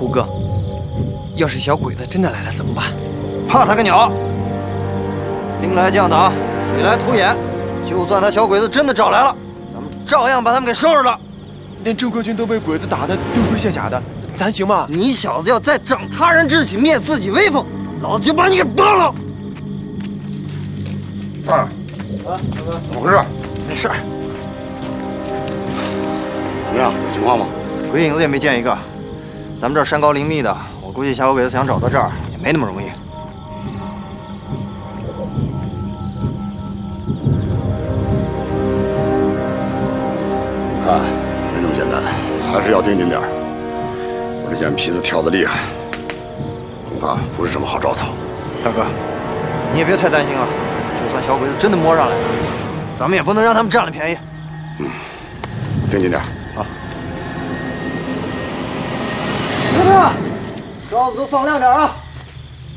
胡哥，要是小鬼子真的来了怎么办？ 怕他个鸟！兵来将挡，水来土掩。就算他小鬼子真的找来了，咱们照样把他们给收拾了。 连郑国军都被鬼子打的丢盔卸甲的，咱行吗？ 你小子要再长他人志气，灭自己威风，老子就把你给扒了！ 三儿， 啊，大哥， 怎么回事？ 没事儿。 怎么样？有情况吗？ 鬼影子也没见一个。咱们这儿山高林密的，我估计小鬼子想找到这儿也没那么容易。 看，没那么简单，还是要盯紧点儿。我这眼皮子跳得厉害，恐怕不是什么好兆头。 大哥，你也别太担心啊。就算小鬼子真的摸上来了，咱们也不能让他们占了便宜。 嗯，盯紧点儿。 啊。哥哥，哨子都放亮点啊！